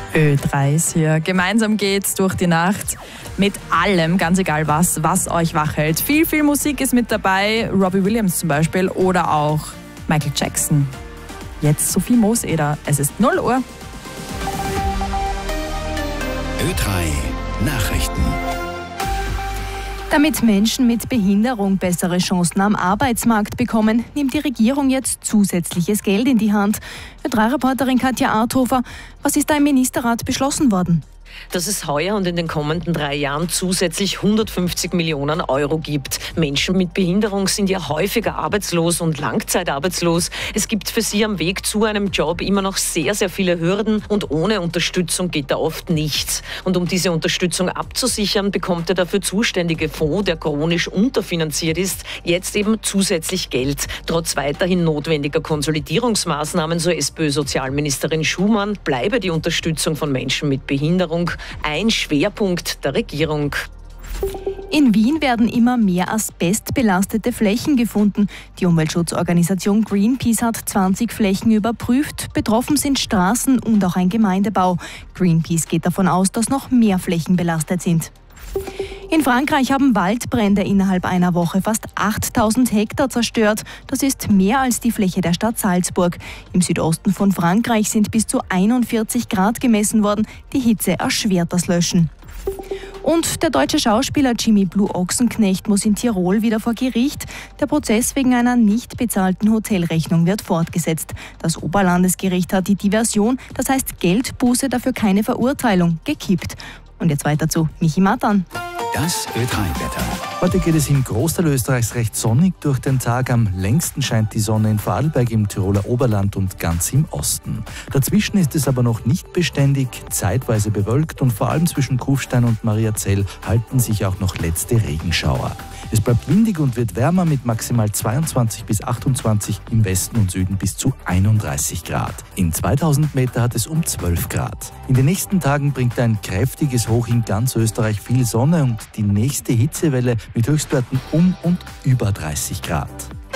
Ö3 ist hier. Gemeinsam geht's durch die Nacht mit allem, ganz egal was euch wach hält. Viel Musik ist mit dabei, Robbie Williams zum Beispiel oder auch Michael Jackson. Jetzt Sophie Mooseder, es ist 0 Uhr. Ö3 Nachrichten. Damit Menschen mit Behinderung bessere Chancen am Arbeitsmarkt bekommen, nimmt die Regierung jetzt zusätzliches Geld in die Hand. Ö3-Reporterin Katja Arthofer, was ist da im Ministerrat beschlossen worden? Dass es heuer und in den kommenden 3 Jahren zusätzlich 150 Millionen Euro gibt. Menschen mit Behinderung sind ja häufiger arbeitslos und langzeitarbeitslos. Es gibt für sie am Weg zu einem Job immer noch sehr viele Hürden und ohne Unterstützung geht da oft nichts. Und um diese Unterstützung abzusichern, bekommt der dafür zuständige Fonds, der chronisch unterfinanziert ist, jetzt eben zusätzlich Geld. Trotz weiterhin notwendiger Konsolidierungsmaßnahmen, so SPÖ-Sozialministerin Schumann, bleibe die Unterstützung von Menschen mit Behinderung ein Schwerpunkt der Regierung. In Wien werden immer mehr asbestbelastete Flächen gefunden. Die Umweltschutzorganisation Greenpeace hat 20 Flächen überprüft. Betroffen sind Straßen und auch ein Gemeindebau. Greenpeace geht davon aus, dass noch mehr Flächen belastet sind. In Frankreich haben Waldbrände innerhalb einer Woche fast 8000 Hektar zerstört. Das ist mehr als die Fläche der Stadt Salzburg. Im Südosten von Frankreich sind bis zu 41 Grad gemessen worden. Die Hitze erschwert das Löschen. Und der deutsche Schauspieler Jimmy Blue Ochsenknecht muss in Tirol wieder vor Gericht. Der Prozess wegen einer nicht bezahlten Hotelrechnung wird fortgesetzt. Das Oberlandesgericht hat die Diversion, das heißt Geldbuße, dafür keine Verurteilung, gekippt. Und jetzt weiter zu Michi Matan. Das Ö3-Wetter. Heute geht es im Großteil Österreichs recht sonnig durch den Tag. Am längsten scheint die Sonne in Vorarlberg, im Tiroler Oberland und ganz im Osten. Dazwischen ist es aber noch nicht beständig, zeitweise bewölkt und vor allem zwischen Kufstein und Mariazell halten sich auch noch letzte Regenschauer. Es bleibt windig und wird wärmer mit maximal 22 bis 28, im Westen und Süden bis zu 31 Grad. In 2000 Meter hat es um 12 Grad. In den nächsten Tagen bringt ein kräftiges Hoch in ganz Österreich viel Sonne und die nächste Hitzewelle mit Höchstwerten um und über 30 Grad.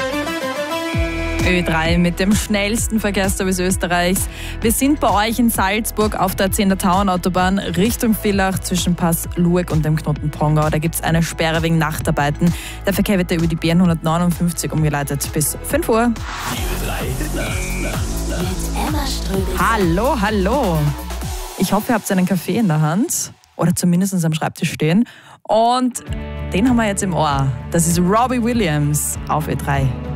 Ö3 mit dem schnellsten Verkehrsservice Österreichs. Wir sind bei euch in Salzburg auf der 10er Tauernautobahn Richtung Villach zwischen Pass Lueg und dem Knoten Pongau. Da gibt es eine Sperre wegen Nachtarbeiten. Der Verkehr wird über die BN 159 umgeleitet bis 5 Uhr. Hallo. Ich hoffe, ihr habt einen Kaffee in der Hand oder zumindest am Schreibtisch stehen. Und den haben wir jetzt im Ohr. Das ist Robbie Williams auf Ö3.